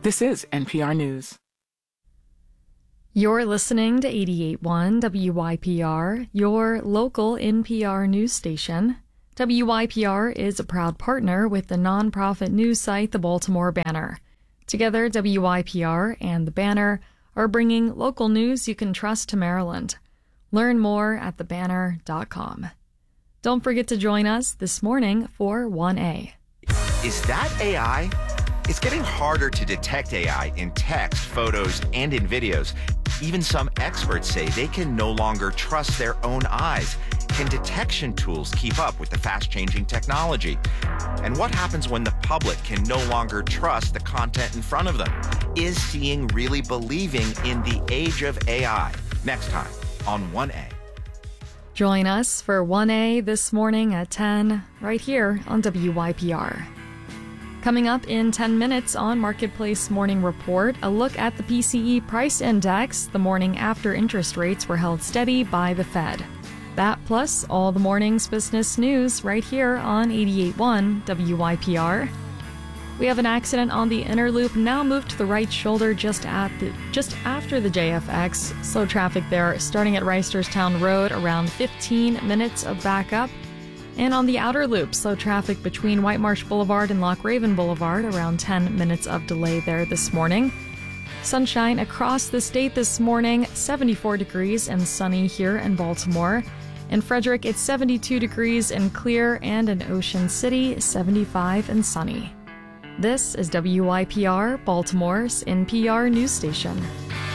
This is NPR News. You're listening to 88.1 WYPR, your local NPR news station. WYPR is a proud partner with the nonprofit news site The Baltimore Banner. Together, WYPR and The Banner are bringing local news you can trust to Maryland. Learn more at thebanner.com. Don't forget to join us this morning for 1A. Is that AI? It's getting harder to detect AI in text, photos, and in videos. Even some experts say they can no longer trust their own eyes. Can detection tools keep up with the fast-changing technology? And what happens when the public can no longer trust the content in front of them? Is seeing really believing in the age of AI? Next time on 1A. Join us for 1A this morning at 10, right here on WYPR. Coming up in 10 minutes on Marketplace Morning Report, a look at the PCE price index the morning after interest rates were held steady by the Fed. That plus all the morning's business news right here on 88.1 WYPR. We have an accident on the inner loop, now moved to the right shoulder just after the JFX. Slow traffic there starting at Reisterstown Road, around 15 minutes of backup. And on the outer loop, slow traffic between White Marsh Boulevard and Loch Raven Boulevard, around 10 minutes of delay there this morning. Sunshine across the state this morning, 74 degrees and sunny here in Baltimore. In Frederick, it's 72 degrees and clear, and in Ocean City, 75 and sunny. This is WYPR, Baltimore's NPR news station.